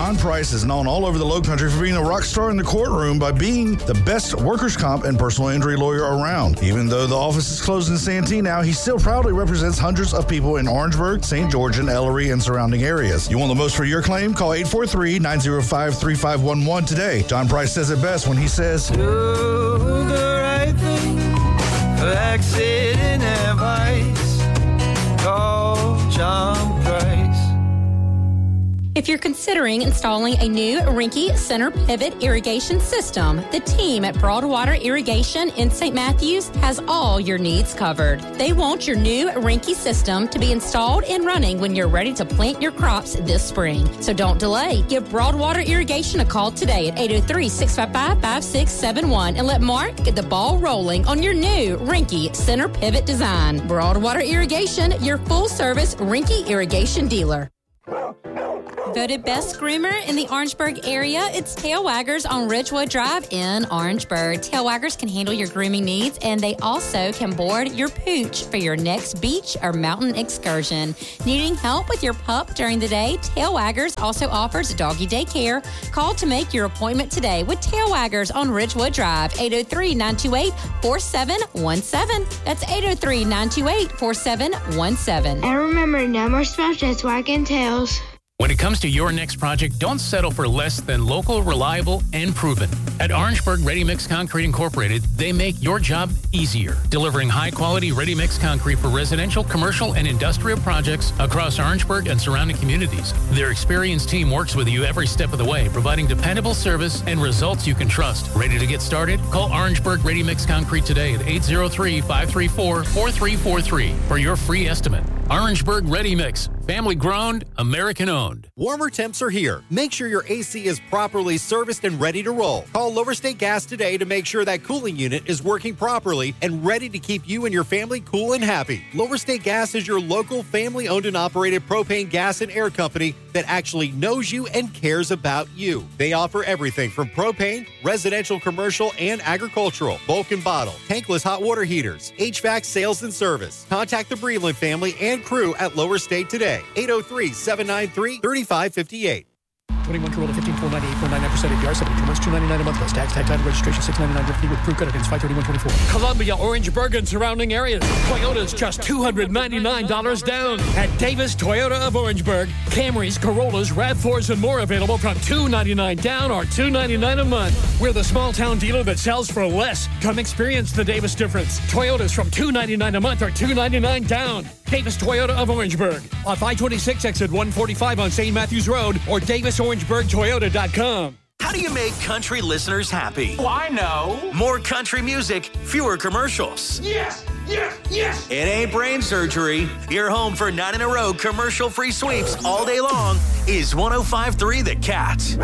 John Price is known all over the Lowcountry for being a rock star in the courtroom by being the best workers' comp and personal injury lawyer around. Even though the office is closed in Santee now, he still proudly represents hundreds of people in Orangeburg, St. George, and Ellery and surrounding areas. You want the most for your claim? Call 843-905-3511 today. John Price says it best when he says, "Do the right thing for accident advice. Call John Price." If you're considering installing a new Rinky Center Pivot irrigation system, the team at Broadwater Irrigation in St. Matthews has all your needs covered. They want your new Rinky system to be installed and running when you're ready to plant your crops this spring. So don't delay. Give Broadwater Irrigation a call today at 803-655-5671 and let Mark get the ball rolling on your new Rinky Center Pivot design. Broadwater Irrigation, your full-service Rinky irrigation dealer. Voted best groomer in the Orangeburg area, it's Tail Waggers on Ridgewood Drive in Orangeburg. Tail Waggers can handle your grooming needs, and they also can board your pooch for your next beach or mountain excursion. Needing help with your pup during the day? Tail Waggers also offers doggy daycare. Call to make your appointment today with Tail Waggers on Ridgewood Drive, 803-928-4717. That's 803-928-4717. And remember, no more smells, just wagging tails. When it comes to your next project, don't settle for less than local, reliable, and proven. At Orangeburg Ready Mix Concrete Incorporated, they make your job easier, delivering high-quality ready-mix concrete for residential, commercial, and industrial projects across Orangeburg and surrounding communities. Their experienced team works with you every step of the way, providing dependable service and results you can trust. Ready to get started? Call Orangeburg Ready Mix Concrete today at 803-534-4343 for your free estimate. Orangeburg Ready Mix. Family-grown, American-owned. Warmer temps are here. Make sure your AC is properly serviced and ready to roll. Call Lower State Gas today to make sure that cooling unit is working properly and ready to keep you and your family cool and happy. Lower State Gas is your local family-owned and operated propane gas and air company that actually knows you and cares about you. They offer everything from propane, residential, commercial, and agricultural, bulk and bottle, tankless hot water heaters, HVAC sales and service. Contact the Breland family and crew at Lower State today. 803-793-3558. 21 Corolla, 15,498.99% APR, 72 months, $299 a month plus tax, title, registration, $699 with approved credit against 531.24. Columbia, Orangeburg, and surrounding areas. Toyota's just $299 down. At Davis Toyota of Orangeburg, Camrys, Corollas, RAV4s, and more available from $299 down or $299 a month. We're the small town dealer that sells for less. Come experience the Davis difference. Toyotas from $299 a month or $299 down. Davis Toyota of Orangeburg on 526 exit 145 on St. Matthews Road or DavisOrangeburgToyota.com. How do you make country listeners happy? Oh, I know. More country music, fewer commercials. Yes, yes, yes. It ain't brain surgery. Your home for 9 in a row commercial-free sweeps all day long is 105.3 The Cat.